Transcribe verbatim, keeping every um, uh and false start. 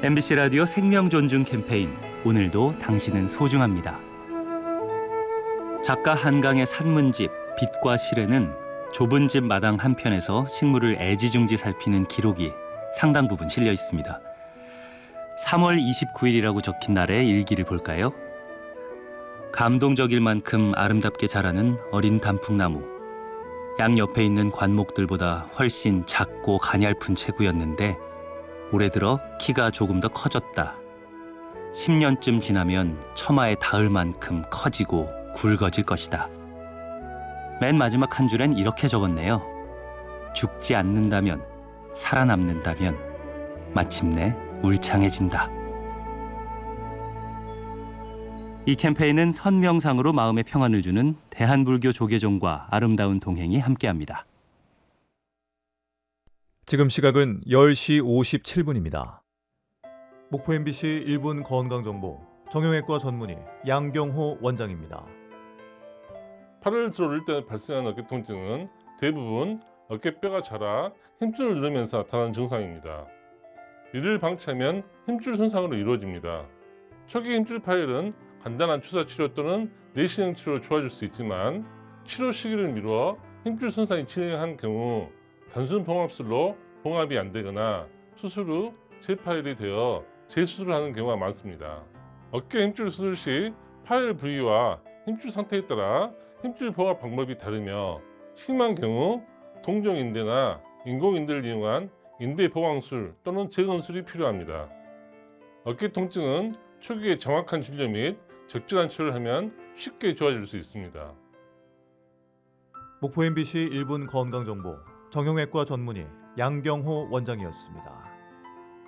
엠비씨 라디오 생명 존중 캠페인, 오늘도 당신은 소중합니다. 작가 한강의 산문집 빛과 실에는 좁은 집 마당 한편에서 식물을 애지중지 살피는 기록이 상당 부분 실려 있습니다. 삼월 이십구일이라고 적힌 날의 일기를 볼까요? 감동적일 만큼 아름답게 자라는 어린 단풍나무. 양 옆에 있는 관목들보다 훨씬 작고 가냘픈 체구였는데 올해 들어 키가 조금 더 커졌다. 십 년쯤 지나면 처마에 닿을 만큼 커지고 굵어질 것이다. 맨 마지막 한 줄엔 이렇게 적었네요. 죽지 않는다면, 살아남는다면 마침내 울창해진다. 이 캠페인은 선명상으로 마음의 평안을 주는 대한불교 조계종과 아름다운 동행이 함께합니다. 지금 시각은 열 시 오십칠 분입니다. 목포 엠비씨 일 분 건강정보, 정형외과 전문의 양경호 원장입니다. 팔을 들어 올릴 때 발생하는 어깨 통증은 대부분 어깨뼈가 자라 힘줄을 누르면서 나타나는 증상입니다. 이를 방치하면 힘줄 손상으로 이루어집니다. 초기 힘줄 파열은 간단한 주사 치료 또는 내시경 치료로 좋아질 수 있지만 치료 시기를 미루어 힘줄 손상이 진행한 경우 단순 봉합술로 봉합이 안 되거나 수술 후 재파열이 되어 재수술을 하는 경우가 많습니다. 어깨 힘줄 수술 시 파열 부위와 힘줄 상태에 따라 힘줄 봉합 방법이 다르며 심한 경우 동종인대나 인공인대를 이용한 인대 보강술 또는 재건술이 필요합니다. 어깨 통증은 초기에 정확한 진료 및 적절한 치료를 하면 쉽게 좋아질 수 있습니다. 목포 엠비씨 일 분 건강정보, 정형외과 전문의 양경호 원장이었습니다.